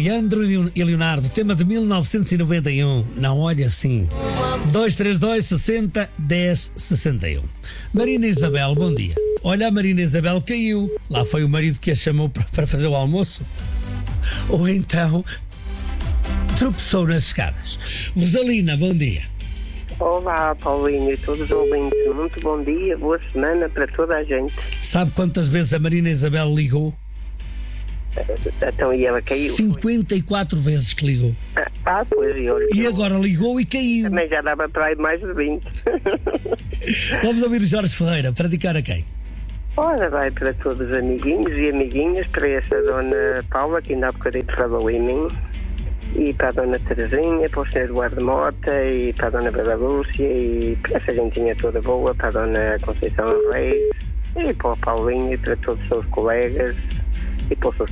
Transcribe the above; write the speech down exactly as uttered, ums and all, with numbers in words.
Leandro e Leonardo, tema de mil novecentos e noventa e um. Não olha assim. dois três dois, sessenta, dez, sessenta e um. Marina Isabel, bom dia. Olha, a Marina Isabel caiu. Lá foi o marido que a chamou para fazer o almoço. Ou então tropeçou nas escadas. Rosalina, bom dia. Olá, Paulinho e todos os ouvintes. Muito bom dia, boa semana para toda a gente. Sabe quantas vezes a Marina Isabel ligou? Então, e ela caiu? cinquenta e quatro vezes que ligou. Ah, pois, e olha. E agora ligou e caiu. Também já dava para ir mais de vinte. Vamos ouvir o Jorge Ferreira, para dedicar a quem? Ora, vai para todos os amiguinhos e amiguinhas, para essa dona Paula, que ainda há bocadinho falou em mim, e para a dona Terezinha, para o senhor Eduardo Mota, e para a dona Bela Lúcia, e para essa gentinha toda boa, para a dona Conceição Reis, e para o Paulinho, e para todos os seus colegas, e para os seus